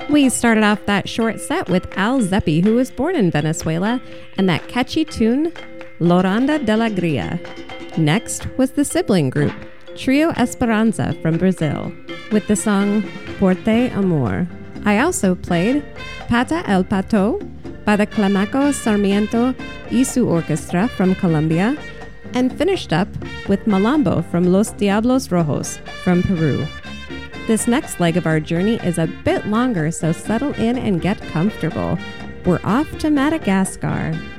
We started off that short set with Al Zeppi, who was born in Venezuela, and that catchy tune, Loranda de la Gria. Next was the sibling group, Trio Esperanza from Brazil, with the song Porte Amor. I also played Pata el Pato by the Clamaco Sarmiento y su Orchestra from Colombia, and finished up with Malambo from Los Diablos Rojos from Peru. This next leg of our journey is a bit longer, so settle in and get comfortable. We're off to Madagascar.